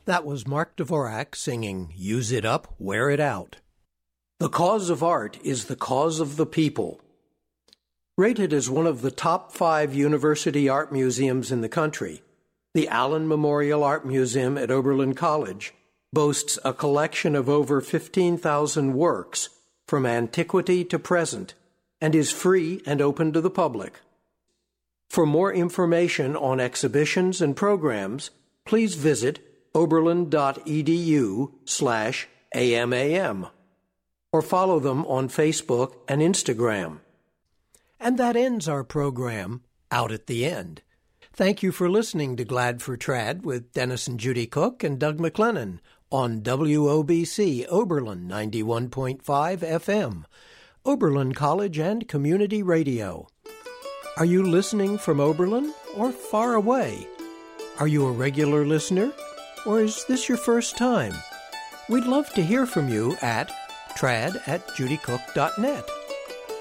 That was Mark Dvorak singing Use It Up, Wear It Out. The cause of art is the cause of the people. Rated as one of the top 5 university art museums in the country, the Allen Memorial Art Museum at Oberlin College boasts a collection of over 15,000 works from antiquity to present and is free and open to the public. For more information on exhibitions and programs, please visit oberlin.edu/AMAM or follow them on Facebook and Instagram. And that ends our program, Out at the End. Thank you for listening to Glad for Trad with Dennis and Judy Cook and Doug McLennan on WOBC Oberlin 91.5 FM, Oberlin College and Community Radio. Are you listening from Oberlin or far away? Are you a regular listener, or is this your first time? We'd love to hear from you at trad@judycook.net.